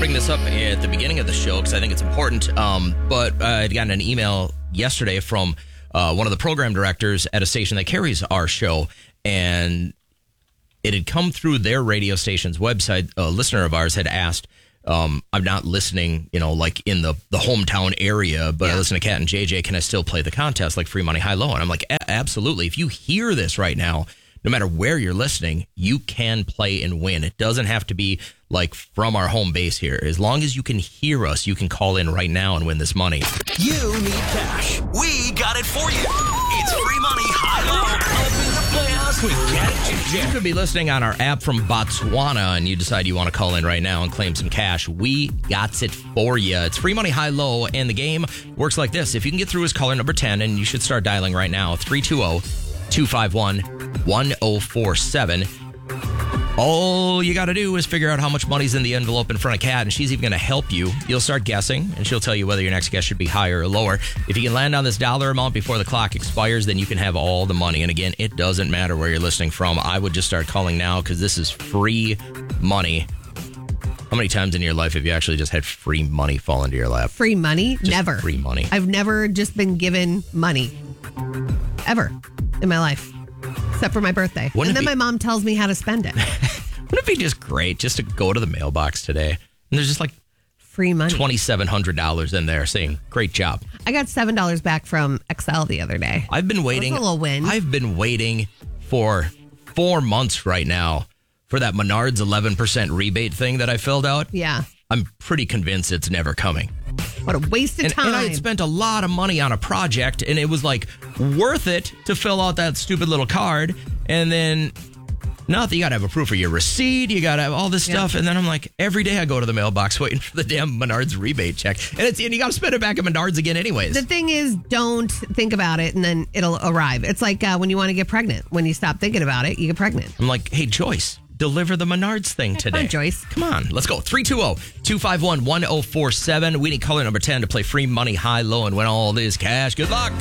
bring this up at the beginning of the show because I think it's important. But I'd gotten an email yesterday from one of the program directors at a station that carries our show, and it had come through their radio station's website. A listener of ours had asked, I'm not listening, like in the hometown area, but I listen to Cat and JJ. Can I still play the contest like Free Money High Low? And I'm like, absolutely. If you hear this right now, no matter where you're listening, you can play and win. It doesn't have to be like from our home base here. As long as you can hear us, you can call in right now and win this money. You need cash. We got it for you. It's Free Money High Low. Up in the Playhouse with Cat and JJ. You could be listening on our app from Botswana and you decide you want to call in right now and claim some cash. We got it for you. It's Free Money High Low, and the game works like this. If you can get through as caller number 10, and you should start dialing right now, 320-251-1047. All you got to do is figure out how much money's in the envelope in front of Kat, and she's even going to help you. You'll start guessing, and she'll tell you whether your next guess should be higher or lower. If you can land on this dollar amount before the clock expires, then you can have all the money. And again, it doesn't matter where you're listening from. I would just start calling now because this is free money. How many times in your life have you actually just had free money fall into your lap? Free money? Just never. Free money. I've never just been given money. Ever. In my life. Except for my birthday. And then my mom tells me how to spend it. Wouldn't it be just great just to go to the mailbox today and there's just like free money, $2,700 in there saying, great job. I got $7 back from XL the other day. I've been waiting. That was a little win. I've been waiting for 4 months right now for that Menards 11% rebate thing that I filled out. Yeah. I'm pretty convinced it's never coming. What a waste of time. And I had spent a lot of money on a project, and it was like worth it to fill out that stupid little card. And then nothing. You got to have a proof of your receipt. You got to have all this stuff. And then I'm like, every day I go to the mailbox waiting for the damn Menards rebate check. And you got to spend it back at Menards again anyways. The thing is, don't think about it and then it'll arrive. It's like when you want to get pregnant. When you stop thinking about it, you get pregnant. I'm like, hey, Joyce, deliver the Menards thing today. Come on, Joyce. Come on. Let's go. 320-251-1047. We need caller number 10 to play Free Money High Low and win all this cash. Good luck.